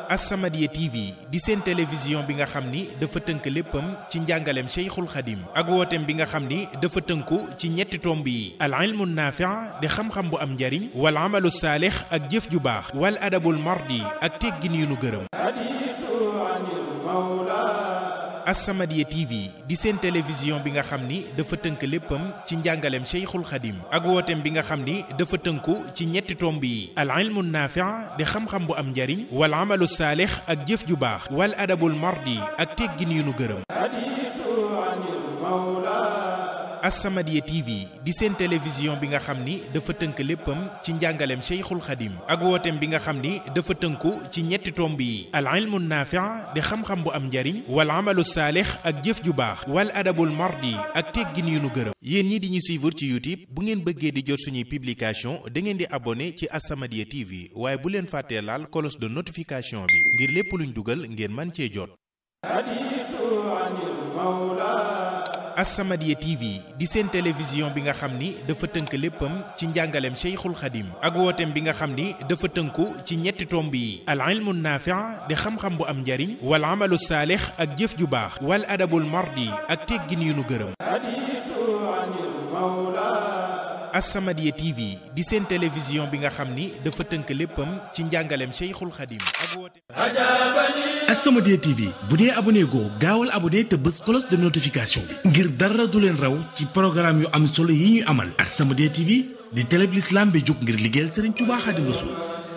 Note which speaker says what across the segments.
Speaker 1: As-Samadiyya TV di seen télévision bi nga xam ni dafa tënk léppam ci njàngaleem Cheikhul Khadim ak wooteem bi nga xam ni dafa tënku ci ñetti tomb yi al ilmu naafi' di xam-xam bu am njariñ wal amalu saalix ak jëf ju baax wal adabul mardi ak teggin yu nu gërëm. As-Samadiyya TV di seen télévision bi nga xam ni dafa tënk léppam ci njàngaleem Cheikhul Khadim ak wooteem bi nga xam ni dafa tënku ci ñetti tomb yi al ilmu naafi' di xam-xam bu am njariñ wal amalu saalix ak jëf ju baax wal adabul mardi ak teggin yu nu gërëm. As-Samadiyya TV di seen télévision bi nga xam ni dafa tënk léppam ci njàngaleem Cheikhul Khadim ak wooteem bi nga xam ni dafa tënku ci ñetti tomb yi al ilmu naafi' di xam-xam bu am njariñ wal amalu saalix ak jëf ju baax wal adabul mardi ak teggin yu nu gërëm. yéen ñi di ñu suivre ci YouTube bu ngeen bëggee di jot suñuy publication da ngeen di abonné ci As-Samadiyya TV waaye bu leen fàttee laal cloche de notification bi ngir lépp luñ dugal ngeen man cee jot. As-Samadiyya TV di seen télévision bi nga xam ni dafa tënk léppam ci njàngaleem Cheikhul Khadim ak wooteem bi nga xam ni dafa tënku ci ñetti tomb yi al ilmu naafi' di xam-xam bu am njariñ wal amalu saalix ak jëf ju baax wal adabul mardi ak teggin yu nu gërëm. As-Samadiyya TV di seen télévision bi nga xam ni dafa tënk léppam ci njàngaleem Cheikhul Khadim ak wooteem.
Speaker 2: As-Samadiyya TV bu dee abonné goo gaawal abonné te bës cloche de notification bi ngir dara du leen raw ci programme yu am solo yi ñuy amal. As-Samadiyya TV di télé bi l'islam bi jóg ngir liggéeyal Serigne Touba Khadim Rassoul.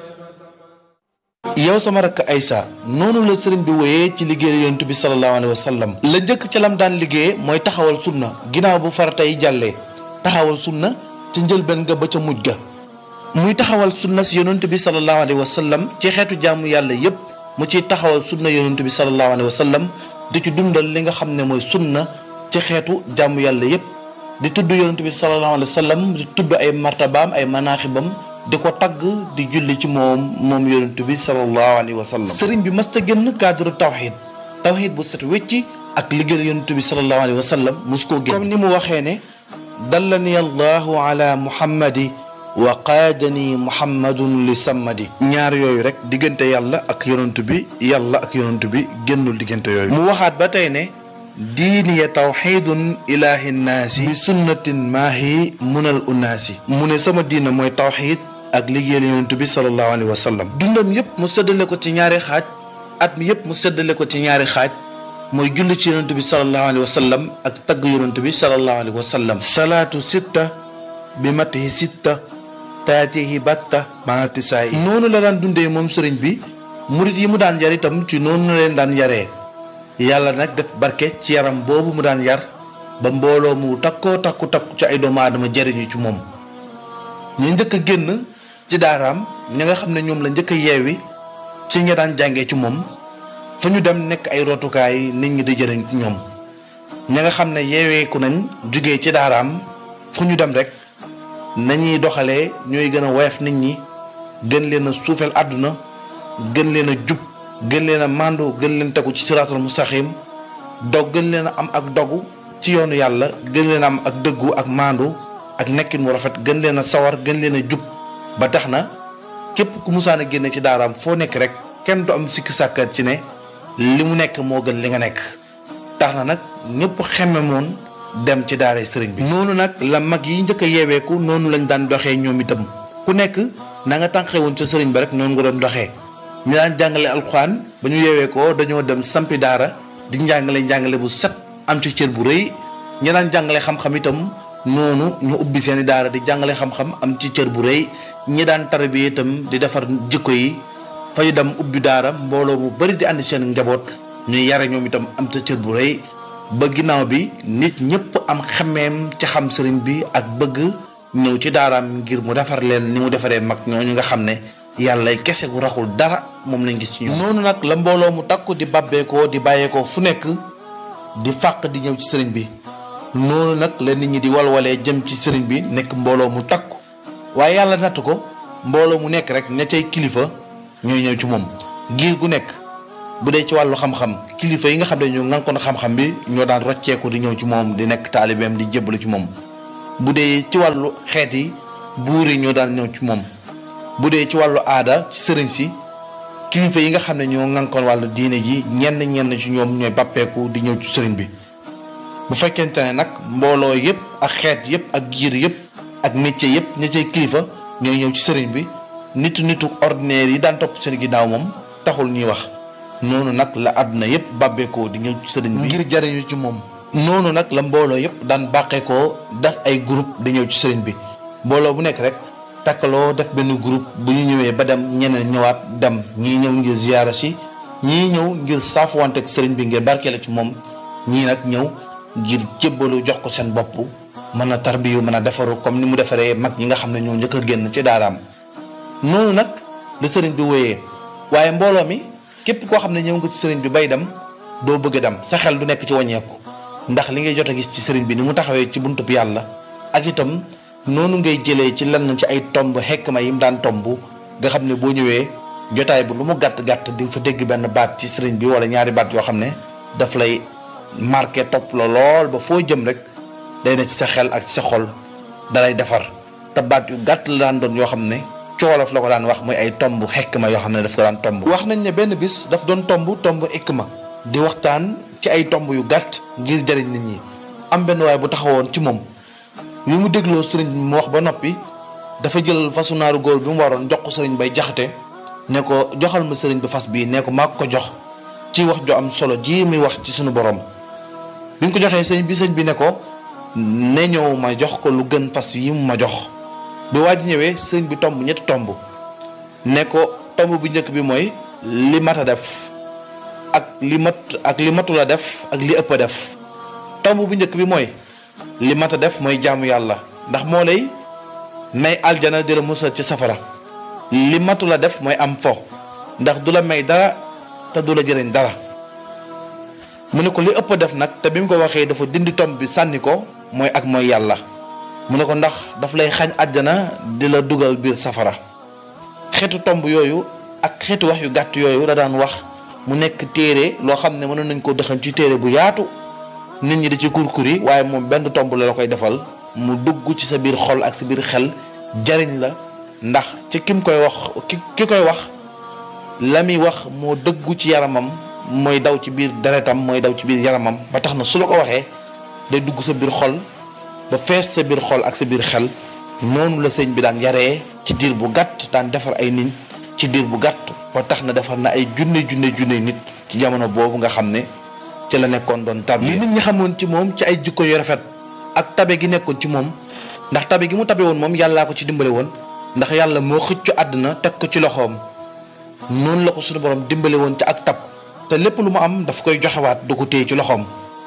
Speaker 3: yow sama rakk Aïssa noonu la sëriñ bi wooyee ci liggéeyal yonent bi sallallahu alayhi wa sallam la njëkk ca lam daan liggéey mooy taxawal sunna ginnaaw bu farata yi jàllee taxawal sunna ci njëlbeen ga ba ca mujj ga muy taxawal sunna si yonent bi sallallahu alayhi wa sallam ci xeetu jaamu yàlla yépp mu ciy taxawal sunna yonent bi sallallahu alayhi wa sallam di ci dundal li nga xam ne mooy sunna ci xeetu jaamu yàlla yépp di tudd yonent bi sallallahu alayhi wa sallam di tudd ay martabaam ay manaaxibam di ko tagg di julli ci moom yonent bi sallallahu alayhi wa sallam. sëriñ bi mës ta génn cadre tawxiid bu set wecci ak liggéey yonent bi sallallahu alayhi wa sallam mos koo génn. comme ni mu waxee ne dallani allahu ala muhammadi wa qaadani muhammadun li sammadi ñaar yooyu rek diggante yàlla ak yonent bi génnul diggante yooyu. mu waxaat ba tey ne diiniya tawxiidun ilaahi nnaasi bi sunnatin maahi munal unnaasi mu ne sama diina mooy tawxiid ak liggéeyal yonent bi sallallahu alayhi wa sallam. dundam yëpp mu séddale ko ci ñaari xaaj at mi yëpp mu séddale ko ci ñaari xaaj mooy julli ci yonent bi sallallahu alayhi wa sallam ak tagg yonent bi sallallahu alayhi wa sallam. salaatu sitta bi matihi sitta taatihi batta maati saay noonu la daan dundee moom sëriñ bi murit yi mu daan yar itam ci noonu la leen daan yaree. yàlla nag def barke ci yaram boobu mu daan yar ba mbooloo mu takku ci ay doomu aadama jariñu ci moom. ñu njëkk a génn ci daaraam ñi nga xam ne ñoom la njëkk a yeewi ci ñi daan jàngee ci moom fa ñu dem nekk ay rotukaay nit ñi di jëriñ ci ñoom. ñi nga xam ne yeeweeku nañ jugee ci daaraam fu ñu dem rek nañuy doxalee ñooy gën a woyof nit ñi gën leen a suufeel àdduna gën leen a jub gën leen a màndu gën leen tegu ci siraatal mustaqim gën leen a am ak dogu ci yoonu yàlla gën leen a am ak dëggu ak màndu ak nekkin mu rafet gën leen a sawar gën leen a jub ba tax na képp ku musaan a génne ci daaraam foo nekk rek kenn du am sikki sàkkat ci ne li mu nekk moo gën li nga nekk. tax na nag ñëpp xemme moon dem ci daaray sëriñ bi. noonu nag la mag yi njëkk a yeeweeku noonu lañ daan doxee ñoom itam ku nekk na nga tànqee woon ca sëriñ ba rek noonu nga doon doxee. ñi daan jàngale alxuraan ba ñu yeewee ko dañoo dem sampi daara di njàngale bu set am ci cër bu rëy ñi daan jàngale xam-xam itam noonu ñu ubbi seeni daara di jàngale xam-xam am ci cër bu rëy ñi daan tarbiya itam di defar jikko yi fa ñu dem ubbi daara mbooloo mu bari di àndi seen njaboot ñuy yare ñoom itam am ci cër bu rëy ba ginnaaw bi nit ñëpp am xemeem ci xam sëriñ bi ak bëgg ñëw ci daaraam ngir mu defar leen ni mu defaree mag ñooñu nga xam ne yàlla kese gu raxul dara moom lañ gis ci ñoom. noonu nag la mbooloo mu takku di bàbbeekoo di bàyyeekoo fu nekk di fàq di ñëw ci sëriñ bi noonu nag la nit ñi di walwalee jëm ci sëriñ bi nekk mbooloo mu takku waaye yàlla natt ko mbooloo mu nekk rek ña cay kilifa ñooy ñëw ci moom. giir gu nekk bu dee ci wàllu xam-xam kilifa yi nga xam ne ñoo ngànkoon xam-xam bi ñoo daan rocceeku di ñëw ci moom di nekk taalibeem di jébbalu ci moom bu dee ci wàllu xeet yi buur yi ñoo daan ñëw ci moom. bu dee ci wàllu aada ci sëriñ si kilifa yi nga xam ne ñoo ŋànkoon wàllu diine ji ñenn ci ñoom ñooy bàppeeku di ñëw ci sëriñ bi. bu fekkente ne nag mbooloo yëpp ak xeet yëpp ak giir yëpp ak métier yëpp ña cay kilifa ñooy ñëw ci sëriñ bi nitu ordinaire yi daan topp seen ginnaaw moom taxul ñuy wax. noonu nag la àdduna yëpp bàbbeekoo di ñëw ci sëriñ bi ngir jariñu ci moom. noonu nag la mbooloo yëpp daan bàqeekoo def ay groupe di ñëw ci sëriñ bi mbooloo bu nekk rek takkaloo def benn groupe bu ñu ñëwee ba dem ñeneen ñëwaat dem ñii ñëw ngir ziyaara si ñii ñëw ngir saafuwante ak sëriñ bi ngir barkeele ci moom ñii nag ñëw ngir jébbalu jox ko seen bopp mën a tarbiyu mën a defaru comme ni mu defaree mag ñi nga xam ne ñoo njëkk a génn ci daaraam. noonu nag la sëriñ bi wéyee waaye mbooloo mi képp koo xam ne ñëw nga ci sëriñ bi bay dem doo bëgg a dem sa xel du nekk ci wàññeeku ndax li ngay jot a gis ci sëriñ bi ni mu taxawee ci buntub yàlla ak itam noonu ngay jëlee ci lenn ci ay tomb xekma yi mu daan tomb nga xam ne boo ñëwee jotaay bu lu mu gàtt gàtt di nga fa dégg benn baat ci sëriñ bi wala ñaari baat yoo xam ne daf lay marqué topp la lool ba foo jëm rek day ne ci sa xel ak ci sa xol dalay defar te baat yu gàtt la daan doon yoo xam ne coolof la ko daan wax muy ay tomb xekma yoo xam ne daf ko daan tomb. wax nañ ne benn bis daf doon tomb xekma di waxtaan ci ay tomb yu gàtt ngir jëriñ nit ñi am benn waay bu taxawoon ci moom li mu dégloo sëriñ bi mu wax ba noppi dafa jël fasu naaru góor bi mu waroon jox ko sëriñ bay jaxate ne ko joxal ma sëriñ bi fas bii ne ko maa ko jox ci wax ju am solo ji muy wax ci suñu borom bi mu ko joxee sëriñ bi ne ko ne ñëw ma jox ko lu gën fas yi mu ma jox bi waa ji ñëwee sëriñ bi tomb ñetti tomb ne ko tomb bu njëkk bi mooy li mat a def ak li matul a def ak li ëpp a def tomb bu njëkk bi mooy li mat a def mooy jaamu yàlla ndax moo lay may aljana di la musal ci safara li matul a def mooy am fo ndax du la may dara te du la jëriñ dara mu ne ko li ëpp a def nag te bi mu ko waxee dafa dindi tomb bi sànni ko mooy ak mooy yàlla mu ne ko ndax daf lay xañ àjjana di la dugal biir safara xeetu tomb yooyu ak xeetu wax yu gàtt yooyu la daan wax mu nekk téere loo xam ne mënoon nañ ko dëxañ ci téere bu yaatu nit ñi di ci kurkuri waaye moom benn tomb la koy defal mu dugg ci sa biir xol ak sa biir xel jariñ la ndax ci kim koy wax ki koy wax la muy wax moo dëggu ci yaramam mooy daw ci biir deretam mooy daw ci biir yaramam ba tax na su la ko waxee day dugg sa biir xol ba fees sa biir xol ak sa biir xel noonu la sëñ bi daan yaree ci diir bu gàtt daan defar ay nit ci diir bu gàtt ba tax na defar na ay junne nit ci jamono boobu nga xam ne ci la nekkoon doon tab li nit ñi xamoon ci moom ci ay jikko yu rafet ak tabe gi nekkoon ci moom ndax tabe gi mu tabe woon moom yàllaa ko ci dimbale woon ndax yàlla moo xëccu àdduna teg ko ci loxoom noonu la ko suñu borom dimbale woon ci ak tab te lépp lu mu am daf koy joxewaat du ko téye ci loxoom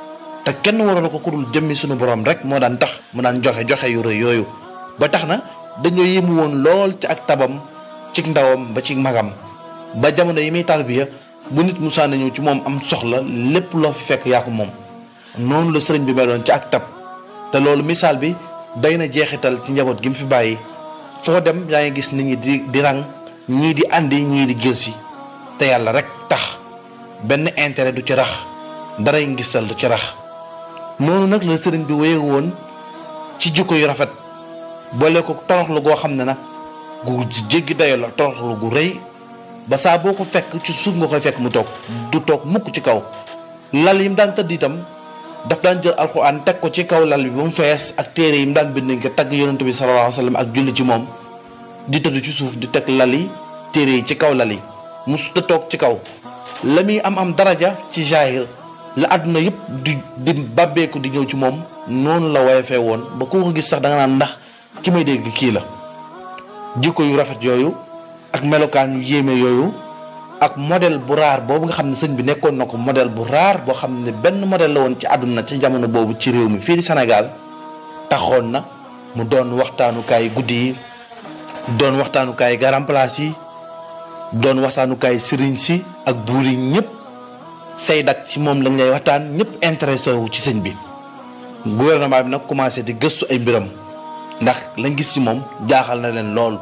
Speaker 3: te kenn waral ko ku dul jëmmi suñu borom rek moo daan tax mu daan joxe yu rëy yooyu ba tax na dañoo yéemu woon lool ci ak tabam ci ndawam ba ci magam ba jamono yi muy tarbiya bu nit musaa na ñëw ci moom am soxla lépp loo fi fekk yaa ko moom noonu la sëriñ bi meloon ci ak tab te loolu misaal bi day na jeexital ci njaboot gi mu fi bàyyi foo dem yaa ngi gis nit ñi di rang ñii di andi ñii di jël si te yàlla rek tax benn intérêt du ci rax daray ngisal du ci rax noonu nag la sëriñ bi wéye woon ci jikko yu rafet boole ko toroxlu goo xam ne nag gu jéggi dayo la toroxlu gu rëy ba saa boo ko fekk ci suuf nga koy fekk mu toog du toog mukk ci kaw lal yi mu daan tëdd itam daf daan jël alxuraan teg ko ci kaw lal bi ba mu fees ak téere yi mu daan bind nga tagg yonent bi sallallahu alayhi wa sallam ak julli ci moom di tëdd ci suuf di teg lal yi téere yi ci kaw lal yi musu ta toog ci kaw la muy am daraja ci jaahir la àdduna yëpp di bàbbeeku di ñëw ci moom noonu la woyofee woon ba ku ko gis sax da nga naan ndax ki may dégg kii la jikko yu rafet yooyu ak melokaan yu yéeme yooyu ak modèle bu raar boobu nga xam ne sëñ bi nekkoon na ko modèle bu raar boo xam ne benn modèle la woon ci àdduna ci jamono boobu ci réew mi fii di Sénégal taxoon na mu doon waxtaanukaay guddi yi doon waxtaanukaay garam place yi doon waxtaanukaay sëriñ si ak buur yi ñëpp say dak ci moom lañ lay waxtaan ñëpp intéressé wu ci sëñ bi gouvernement bi nag commencé di gëstu ay mbiram ndax lañ gis ci moom jaaxal na leen lool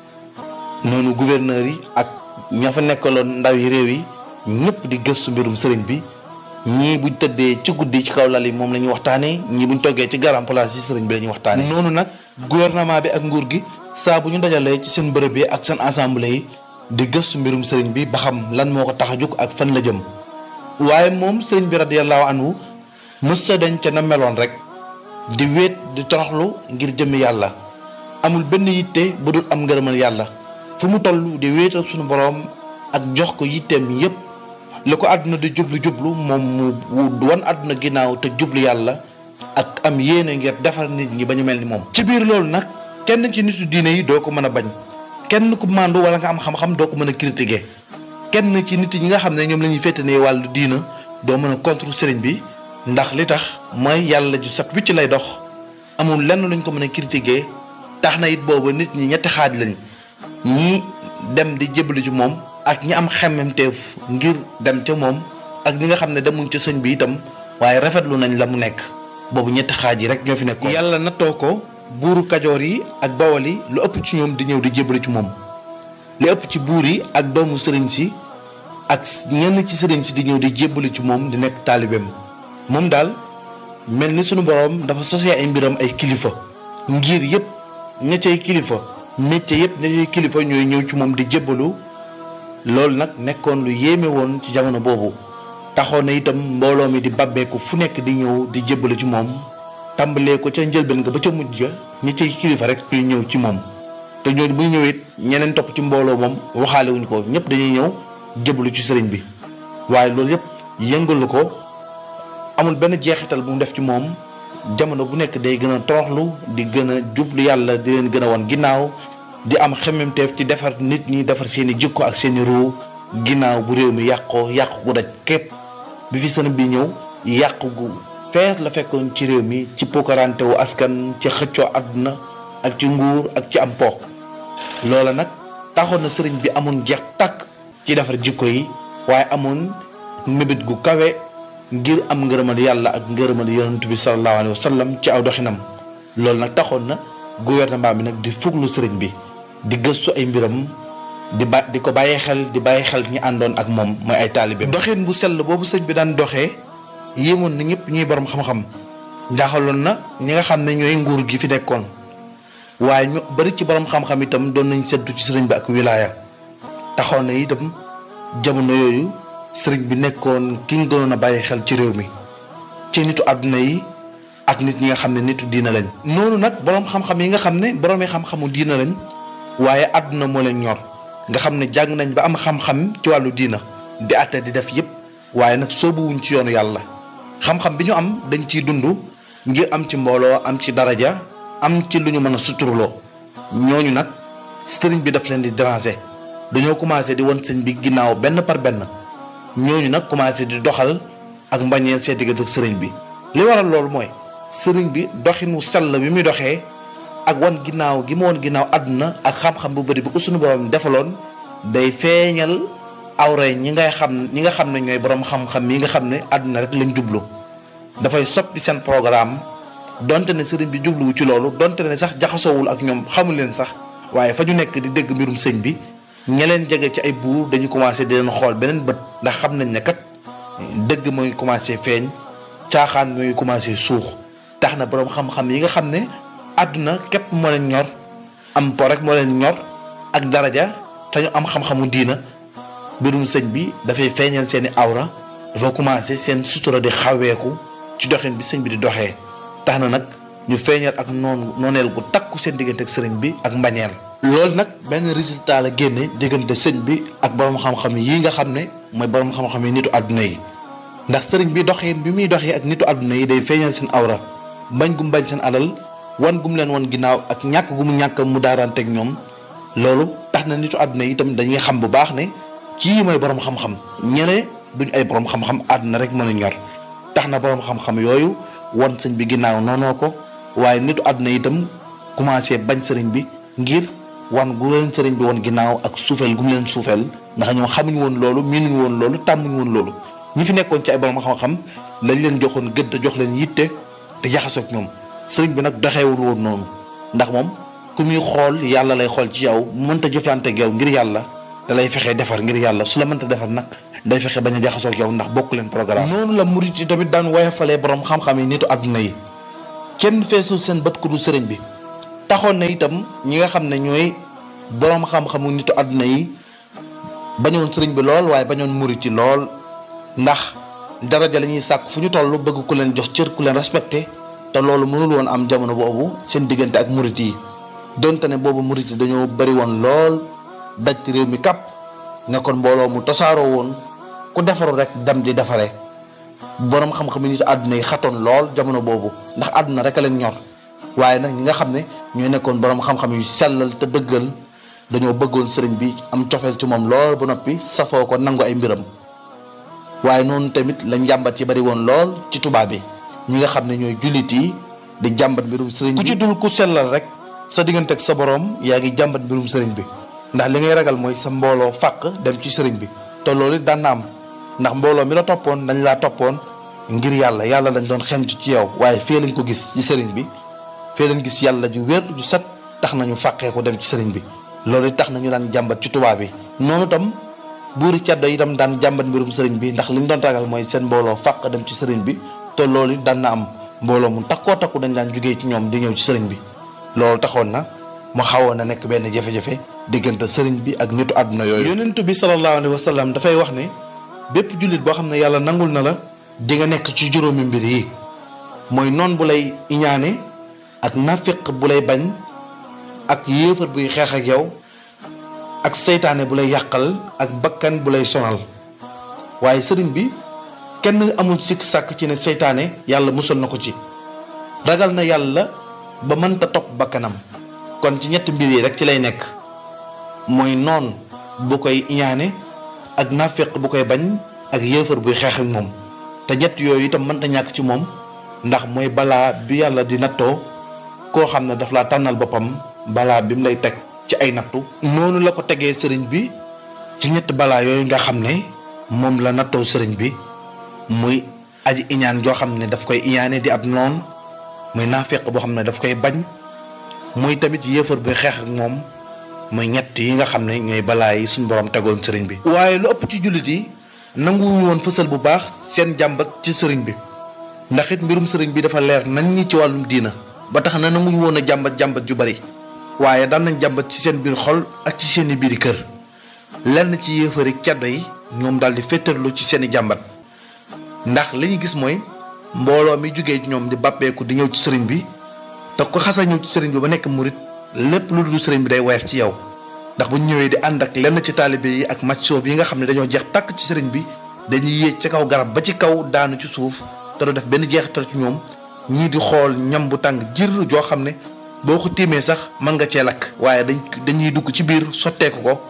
Speaker 3: noonu gouverneur yi ak ña fa nekkaloon ndaw yi réew yi ñëpp di gëstu mbirum sëriñ bi ñii buñ tëddee ci guddi ci kaw lal yi moom la ñuy waxtaanee ñii buñ toggee ci garam place yi sëriñ bi la ñuy waxtaanee. noonu nag gouvernement bi ak nguur gi saa bu ñu dajalee ci seen bërëb yi ak seen assemblée yi di gëstu mbirum sëriñ bi ba xam lan moo ko tax a jóg ak fan la jëm. waaye moom sëriñ bi radiyallahu anhu mësta dañ ca na meloon rek di wéet di toroxlu ngir jëmmi yàlla amul benn yitte bu dul am ngërëmal yàlla fu mu toll di wéetal suñu boroom ak jox ko yitteem yépp li ko àdduna di jublu moom mu wan àdduna ginnaaw te jublu yàlla ak am yéene ngir defar nit ñi ba ñu mel ni moom. ci biir loolu nag kenn ci nitu diine yi doo ko mën a bañ kenn ku màndu wala nga am xam-xam doo ko mën a critiquer kenn ci nit ñi nga xam ne ñoom la ñuy féetanee wàllu diina doo mën a contre sëriñ bi ndax li tax mooy yàlla ju set wicc lay dox amul lenn luñ ko mën a critiquer tax na it boobu nit ñi ñetti xaaj lañ ñi dem di jébbalu ci moom ak ñi am xemmemteef ngir dem ca moom ak ñi nga xam ne demuñ ca sëñ bi itam waaye rafetlu nañ la mu nekk boobu ñetti xaaj yi rek ñoo fi nekkoon. yàlla nattoo ko buuru kajoor yi ak bawol yi lu ëpp ci ñoom di ñëw di jébbalu ci moom li ëpp ci buur yi ak doomu sëriñ si ak ñenn ci sëriñ si di ñëw di jébbalu ci moom di nekk taalibeem moom daal mel ni sunu boroom dafa sosee ay mbiram ay kilifa ngir yëpp ña cay kilifa métier yëpp ña cay kilifa ñooy ñëw ci moom di jébbalu loolu nag nekkoon lu yéeme woon ci jamono boobu taxoon na itam mbooloo mi di babbeeku fu nekk di ñëw di jébbalu ci moom tàmbalee ko ca njëlbeen nga ba ca mujj ga ña cay kilifa rek ñuy ñëw ci moom te ñooñu bu ñu ñëwee ñeneen topp ci mbooloo moom waxaale wuñ ko ñëpp dañuy ñëw jébbalu ci sëriñ bi waaye loolu yëpp yëngalu ko amul benn jeexital bu mu def ci moom jamono bu nekk day gën a toroxlu di gën a jublu yàlla di leen gën a wan ginnaaw di am xemmemteef ci defar nit ñi defar seeni jikko ak seeni ruu ginnaaw bu réew mi yàqoo yàqu gu daj képp bi fi sëriñ bi ñëw yàqu gu fees la fekkoon ci réew mi ci pokkarante wu askan ci xëccoo àdduna ak ci nguur ak ci am po loola nag taxoon na sëriñ bi amoon jeex tàkk ci defar jikko yi waaye amoon mébét gu kawe ngir am ngërëmal yàlla ak ngërëmal yonent bi sallallahu alayhi wa sallam ci aw doxinam loolu nag taxoon na gouvernement bi nag di fuglu sëriñ bi di gëstu ay mbiram di ko bàyyi xel ñi àndoon ak moom mooy ay taalibeem doxin bu sell boobu sëriñ bi daan doxee yéemoon na ñëpp ñuy borom xam-xam njaaxaloon na ñi nga xam ne ñooy nguur gi fi nekkoon waaye ñu bari ci borom xam-xam itam doon nañ seddu ci sëriñ bi ak wilaaya taxoon na itam jamono yooyu sëriñ bi nekkoon ki ñu gënoon a bàyyi xel ci réew mi ci nitu àdduna yi ak nit ñi nga xam ne nitu diina lañ. noonu nag borom xam-xam yi nga xam ne boroomi xam-xamu diina lañ waaye àdduna moo leen ñor nga xam ne jàng nañ ba am xam-xam ci wàllu diina di àtte di def yépp waaye nag soobuwuñ ci yoonu yàlla xam-xam bi ñu am dañ ciy dund ngir am ci mbooloo am ci daraja am ci lu ñu mën a suturloo ñooñu nag sëriñ bi daf leen di déranger dañoo commencé di won sëñ bi ginnaaw benn par benn ñooñu nag commencé di doxal ak mbañeel seen diggante ak sëriñ bi li waral loolu mooy sëriñ bi doxin wu sell bi muy doxee ak wan ginnaaw gi ma wan ginnaaw àdduna ak xam-xam bu bëri bi ko suñu borom defaloon day feeñal awray ñi nga xam ne ñooy borom xam-xam yi nga xam ne àdduna rek lañ jublu dafay soppi seen programme donte ne sëriñ bi jubluwu ci loolu donte ne sax jaxasoowul ak ñoom xamul leen sax waaye fa ñu nekk di dégg mbirum sëñ bi ña leen jege ci ay buur dañu commencé di leen xool beneen bët ndax xam nañ ne kat dëgg mooy commencé feeñ caaxaan mooy commencé suux tax na borom xam-xam yi nga xam ne àdduna képp moo leen ñor am po rek moo leen ñor ak daraja te ñu am xam-xamu diina mbirum sëñ bi dafay feeñal seeni awra dafa commencé seen sutura di xaweeku ci doxin bi sëñ bi di doxee tax na nag ñu feeñal ak nooneel gu takku seen diggante ak sëriñ bi ak mbañeel loolu nag benn résultat la génne diggante sëñ bi ak borom xam-xam yi nga xam ne mooy borom xam-xam yi nitu àdduna yi ndax sëriñ bi doxee bi muy doxee ak nitu àdduna yi day feeñal seen awra bañ gum bañ seen alal wan gum leen wan ginnaaw ak ñàkk gu mu ñàkk mu daaranteeg ñoom loolu tax na nitu àdduna yi itam dañuy xam bu baax ne kii mooy borom xam-xam ñene duñ ay borom xam-xam àdduna rek mën a ñor tax na borom xam-xam yooyu wan sëñ bi ginnaaw noonoo ko waaye nitu àdduna yi itam commencé bañ sëriñ bi ngir wan gu leen sëriñ bi woon ginnaaw ak suufeel gu mu leen suufeel ndax ñoo xamuñ woon loolu miinuñ woon loolu tàmmuñ woon loolu ñi fi nekkoon ci ay borom xam-xam lañ leen joxoon gëdd jox leen yitte te jaxasoog ñoom sëriñ bi nag doxeewul woon noonu ndax moom ku muy xool yàlla lay xool ci yow mënta jëflante ak yow ngir yàlla da lay fexee defar ngir yàlla su la mënta defar nag day fexe bañ a jaxasoog yow ndax bokk leen programme. noonu la murit yi tamit daan woyofalee borom xam-xam yi nitu àdduna yi kenn feesul seen bët ku dul sëriñ bi taxoon na itam ñi nga xam ne ñooy borom xam-xamu nitu àdduna yi bañoon sëriñ bi lool waaye bañoon murit yi lool ndax daraja la ñuy sàkk fu ñu toll bëgg ku leen jox cër ku leen respecté te loolu mënul woon am jamono boobu seen diggante ak murit yi donte ne boobu murit yi dañoo bari woon lool daj ci réew mi kàpp nekkoon mbooloo mu tasaaroo woon ku defaru rek dem di defare boroom xam-xam yi nit àdduna yi xatoon lool jamono boobu ndax àdduna rek a leen ñor waaye nag ñi nga xam ne ñoo nekkoon boroom xam-xam yu sellal te dëggal dañoo bëggoon sëriñ bi am cofeel ci moom lool ba noppi safoo ko nangu ay mbiram waaye noonu tamit la njàmbat yi bari woon lool ci tubaab bi ñi nga xam ne ñooy jullit yi di jàmbat mbirum sëriñ bi ku ci dul ku sellal rek sa diggante ak sa borom yaa ngi jàmbat mbirum sëriñ bi ndax li ngay ragal mooy sa mbooloo fàq dem ci sëriñ bi te loolu it daan na am ndax mbooloo mi la toppoon dañ laa toppoon ngir yàlla lañ doon xentu ci yow waaye fii lañ ko gis ci sëriñ bi fii lañ gis yàlla ju wér ju set tax nañu fàqee ko dem ci sëriñ bi loolu it tax nañu daan jàmbat ci tubaab bi noonu tam buuri caddo itam daan jàmbat mbirum sëriñ bi ndax liñ doon ragal mooy seen mbooloo fàq dem ci sëriñ bi te loolu it daan na am mbooloo mu takkoo takku dañ daan jugee ci ñoom di ñëw ci sëriñ bi loolu taxoon na mu xawoon na nekk benn jafe-jafe diggante sëriñ bi ak nitu àdduna yooyu. yonent bi sallallahu alayhi wa sallam dafay wax ne bépp jullit boo xam ne yàlla nangul na la di nga nekk ci juróomi mbir yi mooy noon bu lay iñaane ak nafiq bu lay bañ ak yéefar buy xeex ak yow ak seytaane bu lay yàqal ak bakkan bu lay sonal waaye sëriñ bi kenn amul sikk sàkk ci ne seytaane yàlla musal na ko ci ragal na yàlla ba mënta topp bakkanam kon ci ñetti mbir yi rek ci lay nekk mooy noon bu koy iñaane ak nafiq bu koy bañ ak yéefar buy xeex ak moom te ñett yooyu itam mënta ñàkk ci moom ndax mooy balaa bi yàlla di nattoo koo xam ne daf laa tànnal boppam balaa bi mu lay teg ci ay nattu noonu la ko tegee sëriñ bi ci ñett balaa yooyu nga xam ne moom la nattoo sëriñ bi muy aji iñaan joo xam ne daf koy iñaane di ab noon muy naafeq boo xam ne daf koy bañ muy tamit yéefar bi xeex ak moom muy ñett yi nga xam ne ñooy balaa yi suñ borom tegoon sëriñ bi waaye lu ëpp ci jullit yi nanguwuñu woon fësal bu baax seen jàmbat ci sëriñ bi ndax it mbirum sëriñ bi dafa leer nañ ñi ci wàllum diina ba tax na nanguñu woon a jàmbat ju bari waaye daan nañ jàmbat ci seen biir xol ak ci seeni biiri kër lenn ci yéefari caddo yi ñoom daal di féttarlu ci seeni jàmbat ndax li ñu gis mooy mbooloo mi jógee ci ñoom di bàppeeku di ñëw ci sëriñ bi te ko xasa ñëw ci sëriñ bi ba nekk murit lépp lu dul sëriñ bi day woyof ci yow ndax bu ñu ñëwee di ànd ak lenn ci taalibe yi ak maccoob yi nga xam ne dañoo jeex tàkk ci sëriñ bi dañuy yéeg ci kaw garab ba ci kaw daanu ci suuf te du def benn jeexital ci ñoom ñii di xool ñam bu tàng jir joo xam ne boo ko tiimee sax mën nga cee lakk waaye dañuy dugg ci biir sotteeku ko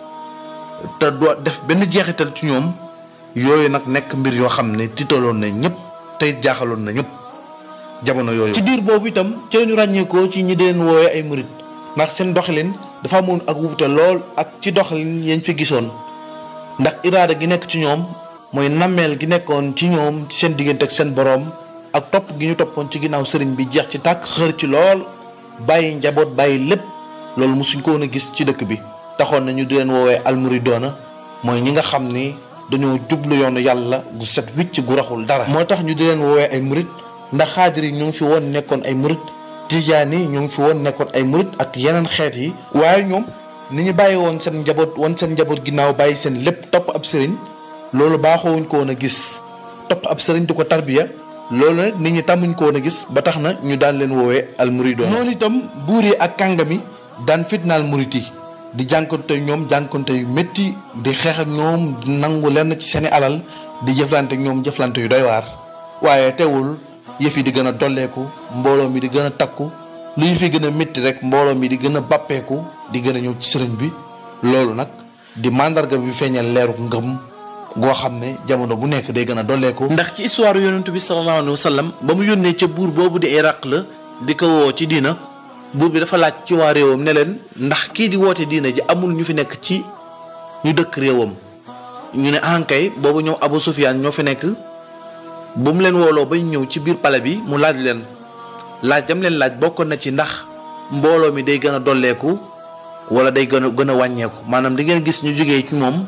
Speaker 3: te doo def benn jeexital ci ñoom yooyu nag nekk mbir yoo xam ne tiitaloon na ñëpp tey jaaxaloon na ñëpp jamono yooyu. ci diir boobu itam ci lañu ràññeekoo ci ñi di leen woowee ay murit ndax seen doxalin dafa amoon ak wuute lool ak ci doxalin yañ fi gisoon ndax iraada gi nekk ci ñoom mooy nammeel gi nekkoon ci ñoom ci seen diggante ak seen boroom ak topp gi ñu toppoon ci ginnaaw sëriñ bi jeex ci tàkk xër ci lool bàyyi njaboot bàyyi lépp loolu mosuñ ko woon a gis ci dëkk bi taxoon na ñu di leen woowee almuridoona mooy ñi nga xam ni dañoo jublu yoonu yàlla gu set wicc gu raxul dara. moo tax ñu di leen woowee ay murit ndax xaadir yi ñu ngi fi woon nekkoon ay murit tijaan yi ñu ngi fi woon nekkoon ay murit ak yeneen xeet yi waaye ñoom ni ñu bàyyi woon seen njaboot ginnaaw bàyyi seen lépp topp ab sëriñ loolu baaxoowuñ ko woon a gis topp ab sëriñ di ko tarbiya loolu nag nit ñi tàmmuñ ko woon a gis ba tax na ñu daan leen woowee almuridoon noonu itam buur yi ak kàngami daan fitnaal murit yi di jànkonte ñoom jànkonte yu métti di xeex ak ñoom di nangu lenn ci seeni alal di jëflante ak ñoom jëflante yu doy waar waaye teewul yëf yi di gën a dolleeku mbooloo mi di gën a takku lu yëf yi gën a métti rek mbooloo mi di gën a bàppeeku di gën a ñëw ci sëriñ bi loolu nag di mandarga bi feeñal leeru ngëm goo xam ne jamono bu nekk day gën a dolleeku ndax ci histoire yonent bi sallallahu alayhi wa sallam ba mu yónnee ca buur boobu di Iraq la di ko woo ci diina buur bi dafa laaj ci waa réewam ne leen ndax kii di woote diina ji amul ñu fi nekk ci ñu dëkk réewam ñu ne ankay boobu ñoom Abu Sufyaan ñoo fi nekk bu mu leen wooloo ba ñëw ci biir pale bi mu laaj leen laaj jam leen laaj bokkoon na ci ndax mbooloo mi day gën a dolleeku wala day gën a wàññeeku maanaam di ngeen gis ñu jógee ci moom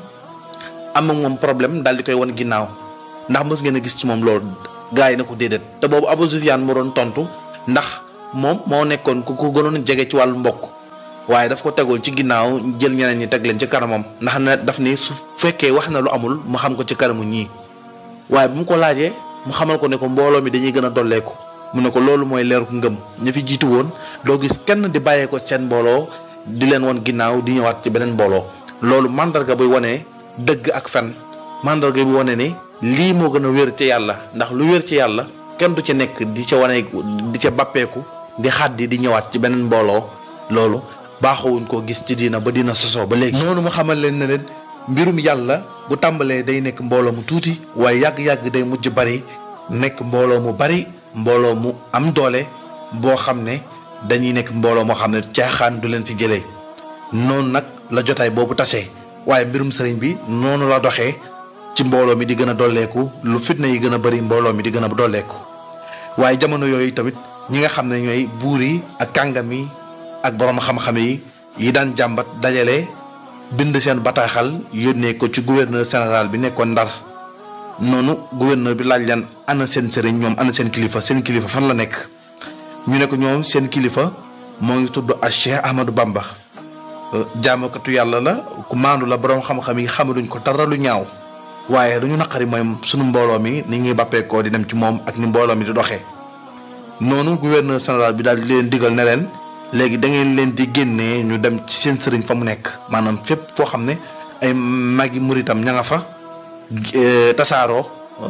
Speaker 3: am ak moom problème daal di koy wan ginnaaw ndax mës ngeen a gis ci moom loolu gaa yi na ko déedéet te boobu Abu Sufyaan moo doon tontu ndax moom moo nekkoon ku ko gënoon jege ci wàllu mbokk waaye daf ko tegoon ci ginnaaw jël ñeneen ñi teg leen ci kanamam ndax ne daf ni su fekkee wax na lu amul mu xam ko ci kanamu ñii waaye bu mu ko laajee mu xamal ko ne ko mbooloo mi dañuy gën a dolleeku mu ne ko loolu mooy leeru ngëm ña fi jiitu woon doo gis kenn di bàyyee ko seen mbooloo di leen woon ginnaaw di ñëwaat ci beneen mbooloo loolu mandarga buy wane dëgg ak fen mandarga bi wane ni lii moo gën a wér ci yàlla ndax lu wér ci yàlla kenn du ci nekk di ca wane di ca bàppeeku di xaddi di ñëwaat ci beneen mbooloo loolu baaxawuñ koo gis ci diina ba dina sosoo ba léegi. noonu mu xamal leen ne leen mbirum yàlla bu tàmbalee day nekk mbooloo mu tuuti waaye yàgg-yàgg day mujj bari nekk mbooloo mu bari mbooloo mu am doole boo xam ne dañuy nekk mbooloo moo xam ne caaxaan du leen ci jëlee noonu nag la jotaay boobu tasee waaye mbirum sëriñ bi noonu la doxee ci mbooloo mi di gën a dolleeku lu fitna yi gën a bari mbooloo mi di gën a dolleeku waaye jamono yooyu tamit ñi nga xam ne ñooy buur yi ak kàngam yi ak borom xam-xam yi daan jàmbat dajale bind seen bataaxal yónnee ko ci gouverneur général bi nekkoon Ndar noonu gouverneur bi laaj leen ana seen sëriñ ñoom ana seen kilifa fan la nekk ñu ne ko ñoom seen kilifa moo ngi tudd a Cheikh Ahmadou Bamba jaamukatu yàlla la ku maandu la borom xam-xam yi xamaduñ ko dara lu ñaaw waaye dañu naqari mooy sunu mbooloo mi ni ñuy bàppeekoo di dem ci moom ak ni mbooloo mi di doxee noonu gouverneur général bi daal di leen digal ne leen léegi da ngeen leen di génnee ñu dem ci seen sëriñ fa mu nekk maanaam fépp foo xam ne ay magi muritam ña nga fa tasaaroo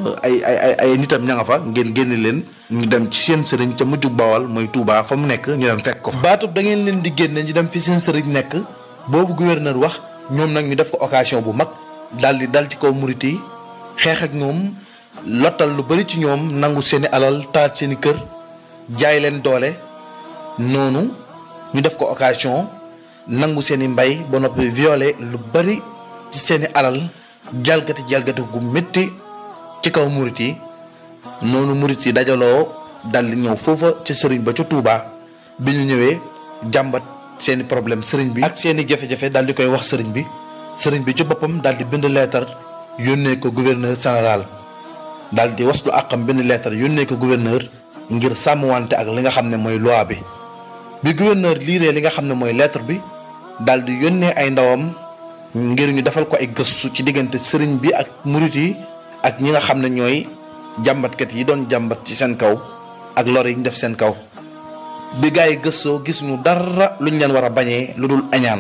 Speaker 3: ay nitam ña nga fa ngeen génne leen ñu dem ci seen sëriñ ca mujjug Bawal mooy Touba fa mu nekk ñu dem fekk ko fa. baatub da ngeen leen di génne ñu dem fi seen sëriñ nekk boobu gouverneur wax ñoom nag ñu def ko occasion bu mag daal di dal ci kaw murit yi xeex ak ñoom lottal lu bari ci ñoom nangu seeni alal taal seeni kër jaay leen doole noonu. ñu def ko occasion nangu seeni mbay ba noppi violé lu bari ci seeni alal jalgati gu métti ci kaw murit yi noonu murit yi dajaloo dal di ñëw foofa ci sëriñ ba ca Touba bi ñu ñëwee jàmbat seeni problème sëriñ bi ak seeni jafe-jafe dal di koy wax sëriñ bi ci boppam dal di bind leetar yónnee ko gouverneur général dal di waslu àqam bind leetar yónnee ko gouverneur ngir sàmmwante ak li nga xam ne mooy loi bi gouverneur liiree li nga xam ne mooy lettre bi daal di yónnee ay ndawam ngir ñu defal ko ay gëstu ci diggante sëriñ bi ak murit yi ak ñi nga xam ne ñooy jàmbatkat yi doon jàmbat ci seen kaw ak lor yi ñu def seen kaw bi gaa yi gëstoo gis ñu dara luñ leen war a bañee lu dul añaan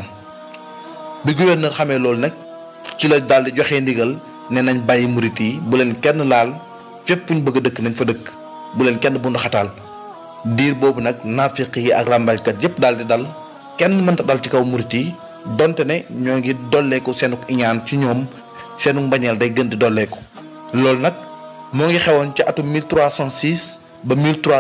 Speaker 3: bi gouverneur xamee loolu nag ci la daal di joxe ndigal ne nañ bàyyi murit yi bu leen kenn laal fépp fu ñu bëgg a dëkk nañ fa dëkk bu leen kenn bundu xataal diir boobu nag naafiq yi ak ràmbaajkat yépp daal di dal kenn mënta dal ci kaw murit yi donte ne ñoo ngi dolleeku seenu iñaan ci ñoom seenu mbañeel day gën di dolleeku loolu nag moo ngi xewoon ci atum 1306 ba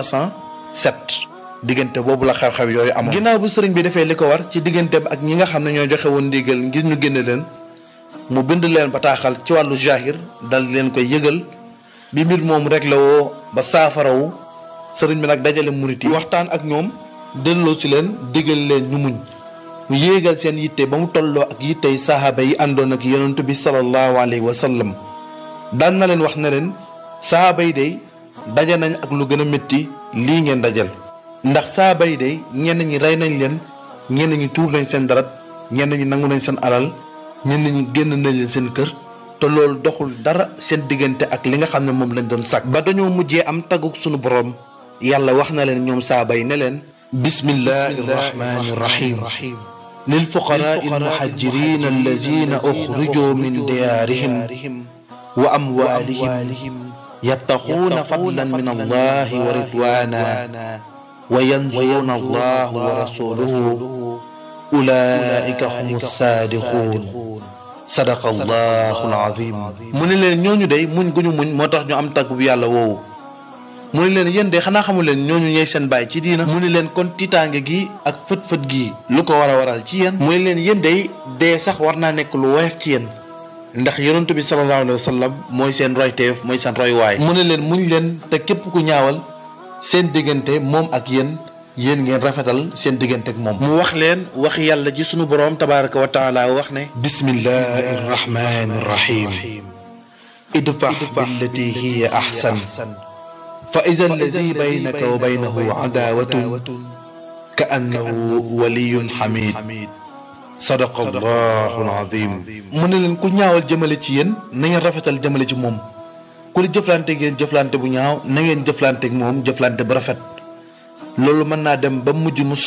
Speaker 3: 1307 diggante boobu la xew-xew yooyu amoon. ginnaaw bu sëriñ bi defee li ko war ci digganteem ak ñi nga xam ne ñoo joxe woon ndigal ngir ñu génne leen mu bind leen bataaxal ci wàllu jahir dal leen koy yëgal bi mbir moom rek la woo ba saafarawu sëriñ bi nag dajale murit yi waxtaan ak ñoom delloo si leen digal leen ñu muñ ñu yéegal seen yitte ba mu tolloo ak yittey sahaaba yi àndoon ak yonent bi sallallahu alayhi wa sallam daan na leen wax ne leen sahaaba yi day daje nañ ak lu gën a métti lii ngeen dajal ndax sahaaba yi day ñenn ñi rey nañ leen ñenn ñi tuur nañ seen darat ñenn ñi nangu nañ seen alal ñenn ñi génn nañ leen seen kër te loolu doxul dara seen diggante ak li nga xam ne moom lañ doon sàkk ba dañoo mujjee am taguk sunu borom yàlla wax na leen ñoom saaba yi ne leen bismillahi irrahmani irrahim lilfuqaraa almuhajirina alladina uxrijuu min diyaarihim wa amwaalihim yabtaxuuna fadlan min allahi wa ridwana wa yansuruuna allah wa rasuluhu ulaika hum saadiquun sadaqa allahu alazim mu ne leen ñooñu day muñ gu ñu muñ moo tax ñu am tagg bu yàlla woowu mu ne leen yéen de xanaa xamul leen ñooñu ñooy seen baay ci diina mu ne leen kon tiitaange gi ak fët-fët gi lu ko war a waral ci yéen mu ne leen yéen de dee sax war naa nekk lu woyof ci yéen ndax yonent bi sallallahu alayhi wa sallam mooy seen royteef mooy seen roywaay mu ne leen muñ leen te képp ku ñaawal seen diggante moom ak yéen ngeen rafetal seen diggante ak moom mu wax leen wax yàlla ji sunu boroom tabaraka wa taala wax ne bismillahi irrahmani irrahim idfa billati hiya ahsan fa iza alladi baynaka wa baynahu adaawatun ka annahu waliyun xamid sadaqa allahu alazim. mu ne leen ku ñaawal jëmale ci yéen na ngeen rafetal jëmale ci moom, ku di jëflanteeg yéen jëflante bu ñaaw na ngeen jëflanteeg moom jëflante bu rafet. loolu mën naa dem ba mujj mu